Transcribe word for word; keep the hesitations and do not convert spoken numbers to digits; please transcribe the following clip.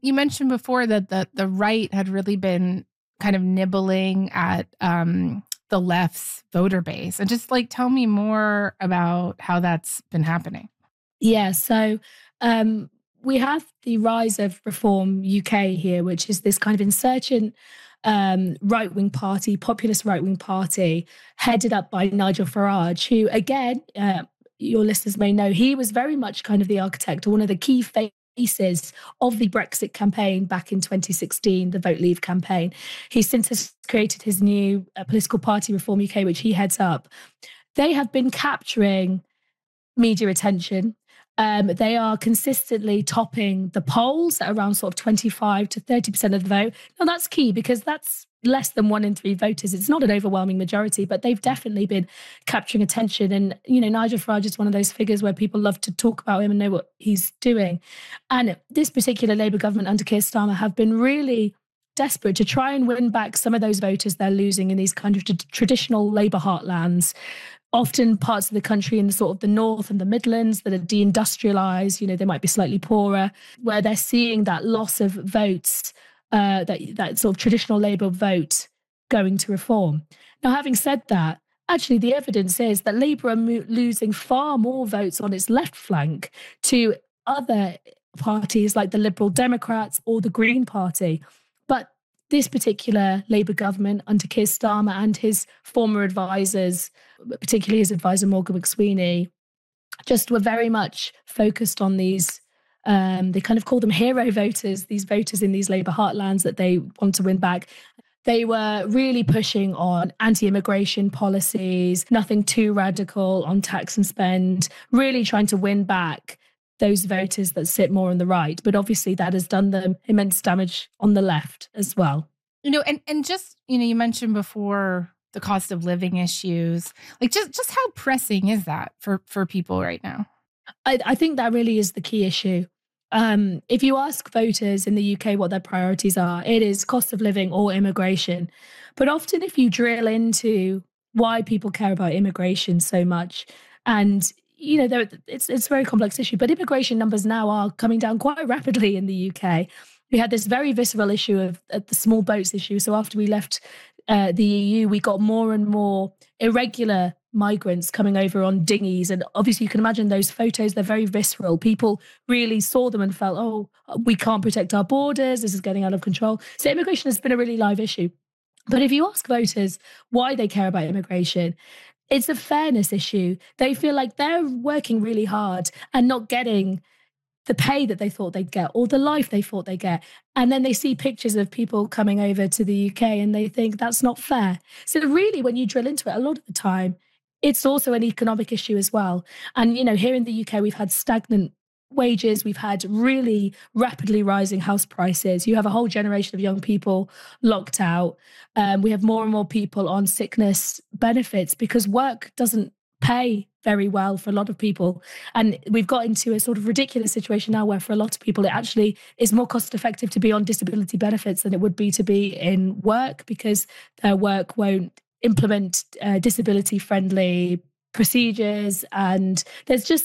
you mentioned before that the the right had really been kind of nibbling at um, the left's voter base. And just like tell me more about how that's been happening. Yeah, so um, we have the rise of Reform U K here, which is this kind of insurgent um, right wing party, populist right wing party, headed up by Nigel Farage, who, again, uh, your listeners may know, he was very much kind of the architect or one of the key faces of the Brexit campaign back in twenty sixteen, the Vote Leave campaign. He since has created his new uh, political party, Reform U K, which he heads up. They have been capturing media attention. Um, they are consistently topping the polls at around sort of twenty-five to thirty percent of the vote. Now, that's key because that's less than one in three voters. It's not an overwhelming majority, but they've definitely been capturing attention. And, you know, Nigel Farage is one of those figures where people love to talk about him and know what he's doing. And this particular Labour government under Keir Starmer have been really desperate to try and win back some of those voters they're losing in these kind of t- traditional Labour heartlands. Often parts of the country in the sort of the north and the Midlands that are deindustrialized, you know, they might be slightly poorer, where they're seeing that loss of votes, uh, that, that sort of traditional Labour vote going to Reform. Now, having said that, actually the evidence is that Labour are mo- losing far more votes on its left flank to other parties like the Liberal Democrats or the Green Party. But this particular Labour government under Keir Starmer and his former advisors, particularly his advisor Morgan McSweeney, just were very much focused on these, um, they kind of call them hero voters, these voters in these Labour heartlands that they want to win back. They were really pushing on anti-immigration policies, nothing too radical on tax and spend, really trying to win back those voters that sit more on the right. But obviously that has done them immense damage on the left as well. You know, and, and just, you know, you mentioned before the cost of living issues, like just, just how pressing is that for, for people right now? I, I think that really is the key issue. Um, if you ask voters in the U K what their priorities are, it is cost of living or immigration. But often if you drill into why people care about immigration so much, and you know, there, it's it's a very complex issue, but immigration numbers now are coming down quite rapidly in the U K. We had this very visceral issue of, of the small boats issue. So after we left uh, the E U, we got more and more irregular migrants coming over on dinghies. And obviously you can imagine those photos, they're very visceral. People really saw them and felt, oh, we can't protect our borders. This is getting out of control. So immigration has been a really live issue. But if you ask voters why they care about immigration, it's a fairness issue. They feel like they're working really hard and not getting the pay that they thought they'd get or the life they thought they'd get. And then they see pictures of people coming over to the U K and they think that's not fair. So really, when you drill into it, a lot of the time, it's also an economic issue as well. And, you know, here in the U K, we've had stagnant wages. We've had really rapidly rising house prices. You have a whole generation of young people locked out. Um, we have more and more people on sickness benefits because work doesn't pay very well for a lot of people. And we've got into a sort of ridiculous situation now where for a lot of people, it actually is more cost effective to be on disability benefits than it would be to be in work because their work won't implement uh, disability friendly procedures. And there's just